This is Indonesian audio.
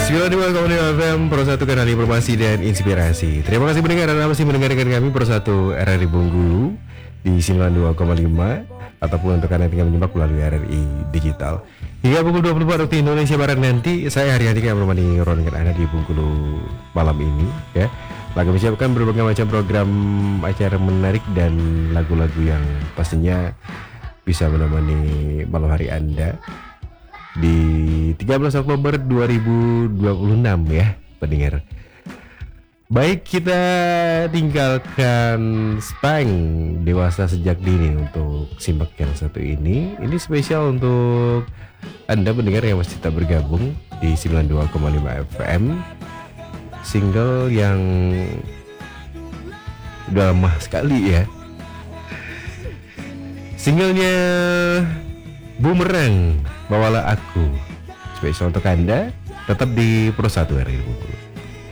92,5 FM Pro 1 kanal informasi dan inspirasi. Terima kasih mendengar dan masih mendengarkan kami Pro 1 RRI Bengkulu di 92,5 ataupun untuk Anda tinggal menyimak melalui RRI Digital. Hingga pukul 24 waktu Indonesia Barat nanti, saya Haryadi akan menemani dengan Anda di Bengkulu malam ini ya. Lagu menyiapkan berbagai macam program acara menarik dan lagu-lagu yang pastinya bisa menemani malam hari Anda di 13 Oktober 2026 ya pendengar. Baik, kita tinggalkan Spang Dewasa Sejak Dini untuk simak yang satu ini. Ini spesial untuk Anda pendengar yang masih tetap bergabung di 92,5 FM. Single yang udah lama sekali ya. Singlenya Bumerang, Bawalah Aku. Spesial untuk Anda, tetap di Pro 1 RRI Bengkulu.